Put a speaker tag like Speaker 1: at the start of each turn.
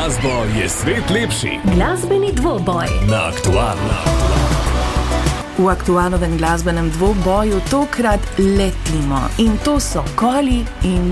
Speaker 1: glasbo je svet lepši.
Speaker 2: Glasbeni dvoboj
Speaker 1: Na Aktualu.
Speaker 3: V aktualnem glasbenem dvoboju tokrat letlimo in to so Koli in